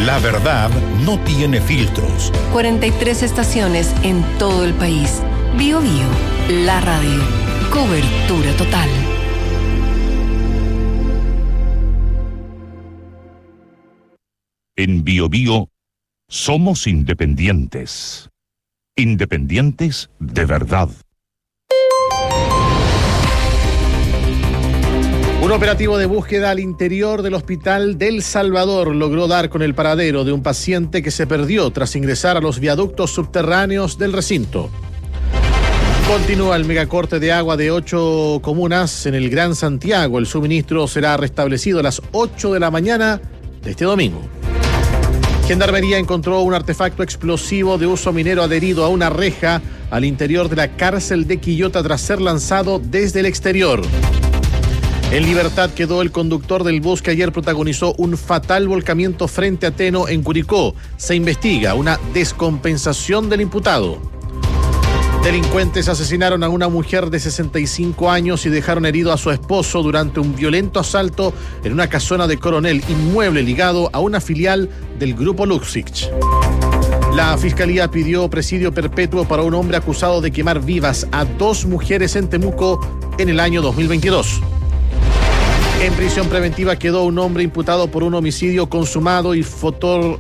La verdad no tiene filtros. 43 estaciones en todo el país. Bío Bío, la radio. Cobertura total. En Bío Bío somos independientes. Independientes de verdad. Un operativo de búsqueda al interior del Hospital del Salvador logró dar con el paradero de un paciente que se perdió tras ingresar a los viaductos subterráneos del recinto. Continúa el megacorte de agua de 8 comunas en el Gran Santiago. El suministro será restablecido a las 8 de la mañana de este domingo. Gendarmería encontró un artefacto explosivo de uso minero adherido a una reja al interior de la cárcel de Quillota tras ser lanzado desde el exterior. En libertad quedó el conductor del bus que ayer protagonizó un fatal volcamiento frente a Teno en Curicó. Se investiga una descompensación del imputado. Delincuentes asesinaron a una mujer de 65 años y dejaron herido a su esposo durante un violento asalto en una casona de Coronel, inmueble ligado a una filial del grupo Luxich. La Fiscalía pidió presidio perpetuo para un hombre acusado de quemar vivas a 2 mujeres en Temuco en el año 2022. En prisión preventiva quedó un hombre imputado por un homicidio consumado y frustrado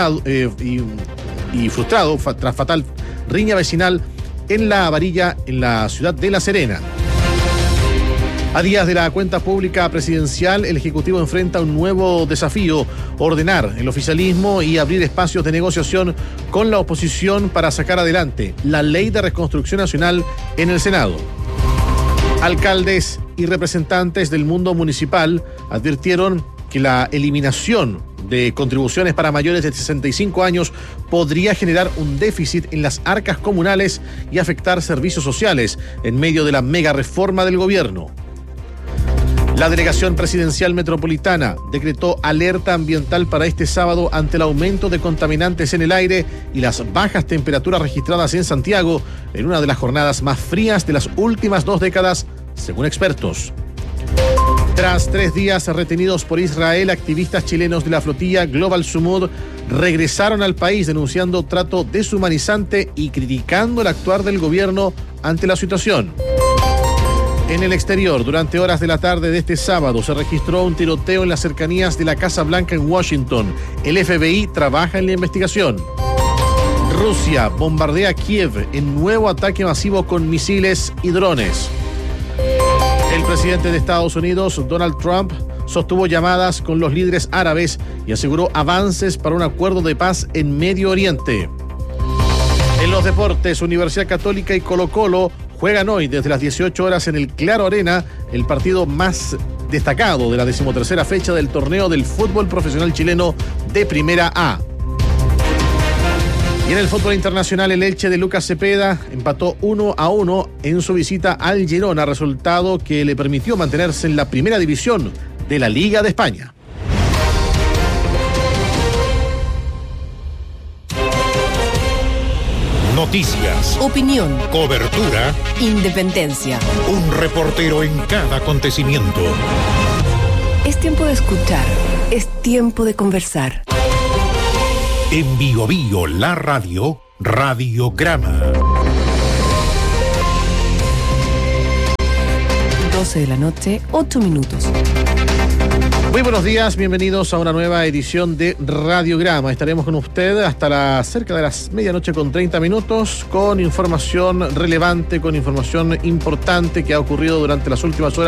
tras fatal riña vecinal en La Varilla, en la ciudad de La Serena. A días de la cuenta pública presidencial, el Ejecutivo enfrenta un nuevo desafío: ordenar el oficialismo y abrir espacios de negociación con la oposición para sacar adelante la Ley de Reconstrucción Nacional en el Senado. Alcaldes y representantes del mundo municipal advirtieron que la eliminación de contribuciones para mayores de 65 años podría generar un déficit en las arcas comunales y afectar servicios sociales en medio de la mega reforma del gobierno. La Delegación Presidencial Metropolitana decretó alerta ambiental para este sábado ante el aumento de contaminantes en el aire y las bajas temperaturas registradas en Santiago en una de las jornadas más frías de las últimas 2 décadas, según expertos. Tras 3 días retenidos por Israel, activistas chilenos de la flotilla Global Sumud regresaron al país denunciando trato deshumanizante y criticando el actuar del gobierno ante la situación. En el exterior, durante horas de la tarde de este sábado, se registró un tiroteo en las cercanías de la Casa Blanca en Washington. El FBI trabaja en la investigación. Rusia bombardea Kiev en nuevo ataque masivo con misiles y drones. El presidente de Estados Unidos, Donald Trump, sostuvo llamadas con los líderes árabes y aseguró avances para un acuerdo de paz en Medio Oriente. En los deportes, Universidad Católica y Colo-Colo juegan hoy desde las 18 horas en el Claro Arena, el partido más destacado de la 13ª fecha del torneo del fútbol profesional chileno de Primera A. Y en el fútbol internacional, el Elche de Lucas Cepeda empató 1-1 en su visita al Girona, resultado que le permitió mantenerse en la primera división de la Liga de España. Noticias, Opinión, cobertura, independencia. un reportero en cada acontecimiento. Es tiempo de escuchar. Es tiempo de conversar. En Bío Bío, la radio, Radiograma. 12 de la noche, 8 minutos. Muy buenos días, bienvenidos a una nueva edición de Radiograma. Estaremos con usted hasta cerca de las medianoche con 30 minutos con información relevante, con información importante que ha ocurrido durante las últimas horas